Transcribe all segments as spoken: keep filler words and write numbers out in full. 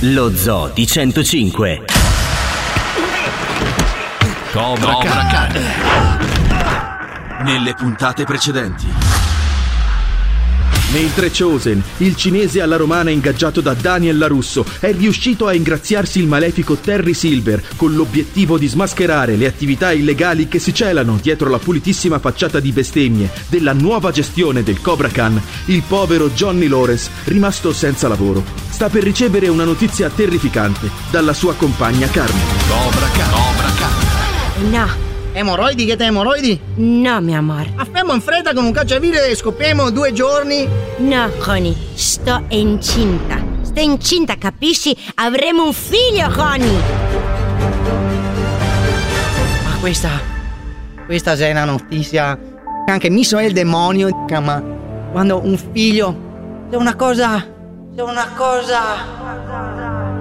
Lo Zoo di centocinque. Cobra, Cobra Kai. Nelle puntate precedenti. Mentre Chosen, il cinese alla romana ingaggiato da Daniel LaRusso, è riuscito a ingraziarsi il malefico Terry Silver con l'obiettivo di smascherare le attività illegali che si celano dietro la pulitissima facciata di bestemmie della nuova gestione del Cobra Khan, il povero Johnny Lawrence, rimasto senza lavoro, sta per ricevere una notizia terrificante dalla sua compagna Carmen. Cobra Khan. Cobra Khan. No. Emorroidi, che te emorroidi? No, mi amor. Affemmo in fretta con un cacciavite e scopriamo due giorni. No, Connie, sto incinta. Sto incinta, capisci? Avremo un figlio, Connie. Ma questa... Questa è una notizia... Anche mi so il demonio, ma... Quando un figlio... È una cosa... È una cosa...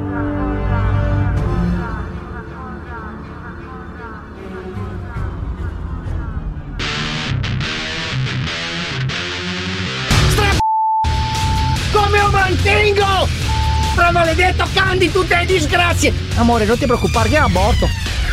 Come lo mantengo? Tra maledetto Candy, tutte le disgrazie! Amore, non ti preoccupare che è aborto.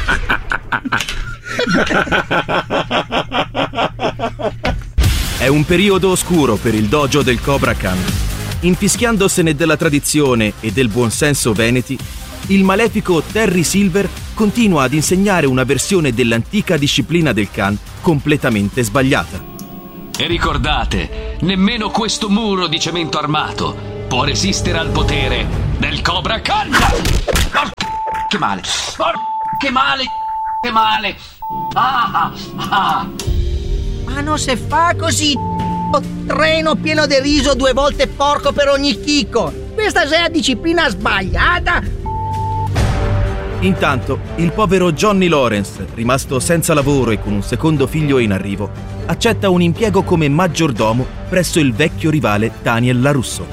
È un periodo oscuro per il dojo del Cobra Khan. Infischiandosene della tradizione e del buonsenso veneti, il malefico Terry Silver continua ad insegnare una versione dell'antica disciplina del Khan completamente sbagliata. E ricordate, nemmeno questo muro di cemento armato può resistere al potere del Cobra Khan! Por- che male! Por- che male! Che male! Ah, ah. Ma non si fa così! Treno pieno di riso, due volte porco per ogni chicco! Questa è la disciplina sbagliata! Intanto, il povero Johnny Lawrence, rimasto senza lavoro e con un secondo figlio in arrivo, accetta un impiego come maggiordomo presso il vecchio rivale Daniel LaRusso.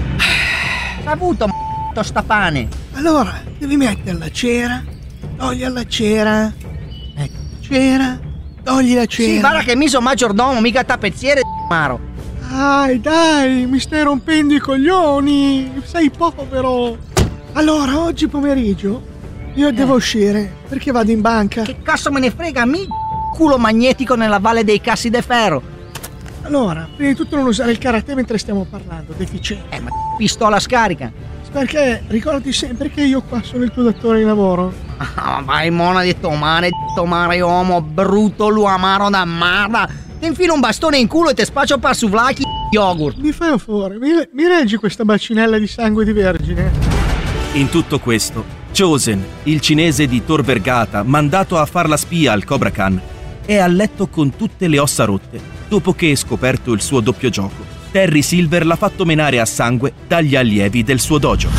Saputo, m***o sta pane! Allora, devi mettere la cera, togli la cera, metti la cera, togli la cera. Sì, guarda che mi sono maggiordomo, mica tappezziere, maro! Dai, dai, mi stai rompendo i coglioni! Sei povero! Allora, oggi pomeriggio io eh. devo uscire, perché vado in banca. Che cazzo me ne frega, mi culo magnetico nella valle dei cassi de ferro. Allora, prima di tutto non usare il karate mentre stiamo parlando, deficiente. Eh, ma pistola scarica. Perché ricordati sempre che io qua sono il tuo datore di lavoro. Ah, vai mona di tomare, tomare uomo brutto, lu amaro da merda. Ti infilo un bastone in culo e ti spaccio per suvlaki yogurt. Mi fai un favore, mi, mi reggi questa bacinella di sangue di vergine? In tutto questo, Chosen, il cinese di Tor Vergata, mandato a far la spia al Cobra Khan, è a letto con tutte le ossa rotte dopo che, scoperto il suo doppio gioco, Terry Silver l'ha fatto menare a sangue dagli allievi del suo dojo.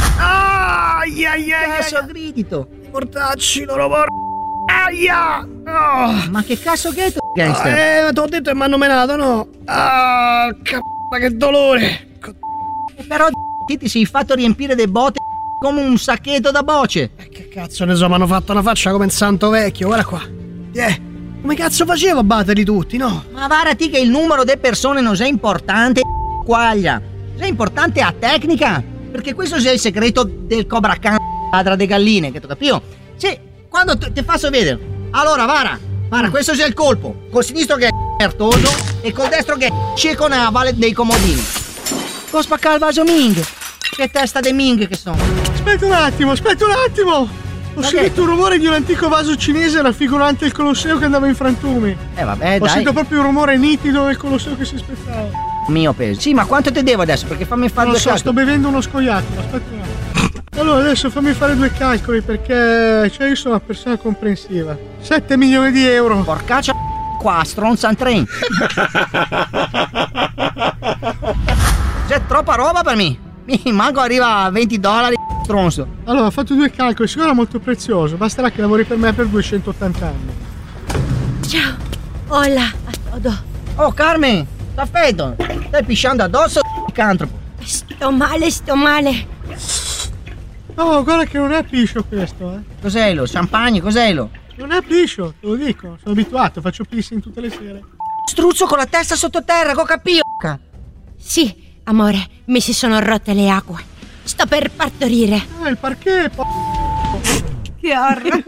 Aia, aia, Cazzo gridito. Portacci loro por... Aia! Oh. Ma che cazzo che è tu, gangster? Eh, ti ho detto che mi hanno menato, no? Ah, c***a, che dolore! E però ti sei fatto riempire le botte come un sacchetto da boce. Eh, che cazzo ne so, mi hanno fatto una faccia come un santo vecchio, guarda qua. Eh, come cazzo facevo a batterli tutti, no? Ma varati che il numero di persone non è importante, quaglia. È importante a tecnica, perché questo è il segreto del Cobra Khan, ladra de galline, che tu capito? Sì, quando t- ti faccio vedere. Allora, Vara, Vara, mm. questo è il colpo. Col sinistro che è pertoso e col destro che è cieco nella valle dei comodini. Può spaccare il vaso Ming. Che testa de Ming che sono. Aspetta un attimo, aspetta un attimo. Ho sentito un rumore di un antico vaso cinese raffigurante il Colosseo che andava in frantumi. Eh vabbè, Ho dai. sentito proprio un rumore nitido del Colosseo che si spezzava. Mio peso. Sì, ma quanto te devo adesso? Perché fammi fare non due so, calcoli. sto bevendo uno scoiattolo, aspetta un attimo. Allora adesso fammi fare due calcoli perché cioè io sono una persona comprensiva. sette milioni di euro. Porcaccia qua, stronza in train. C'è troppa roba per me. Mi manco arriva a venti dollari, stronzo. Allora ho fatto due calcoli, sicuro è molto prezioso. Basterà che lavori per me per duecentottanta anni. Ciao. Hola a todo. Oh Carmen, sta freddo. Stai pisciando addosso, licantropo. Sto male, sto male. Oh, guarda che non è piscio questo, eh. Cos'è lo? Champagne, cos'è lo? Non è piscio, te lo dico. Sono abituato, faccio pissing tutte le sere. Struzzo con la testa sottoterra, co capio. Sì, amore, mi si sono rotte le acque. sto per partorire. Eh, il parquet, po'. Che orrore.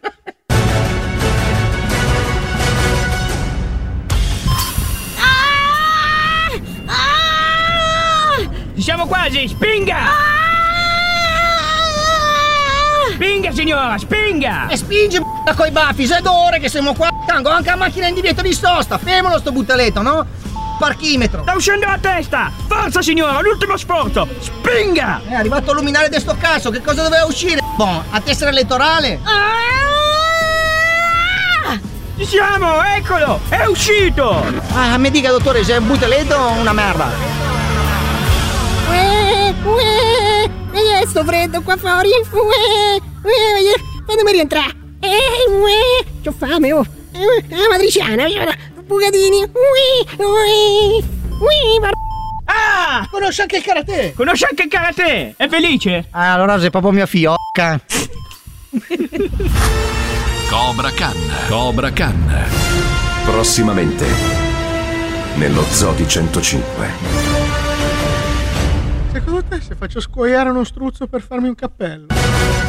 Ci siamo quasi, spinga! Spinga signora, spinga! E spingi b***a coi baffi, se d'ore che siamo qua. Tango, anche la macchina in divieto di sosta. Fermalo sto buttaletto, no? Parchimetro. Sta uscendo la testa! Forza signora, l'ultimo sforzo! Spinga! È arrivato a luminare de sto cazzo, che cosa doveva uscire? Boh, a tessera elettorale? Ci siamo, eccolo! È uscito! Ah, mi dica dottore, se è un buttaletto o una merda? Uè, uè, uè, sto freddo qua fuori. Uè, uè, fatemi rientrare. Eh, uè, c'ho fame, oh. Eh, matriciana, bucatini. Uè, uè, uè, mar... Ah! Conosce anche il karate. Conosce anche il karate! È felice? Ah, allora sei proprio mia fiocca. Cobra Khan. Cobra Khan. Prossimamente nello Zoo di centocinque. Secondo te se faccio scuoiare uno struzzo per farmi un cappello?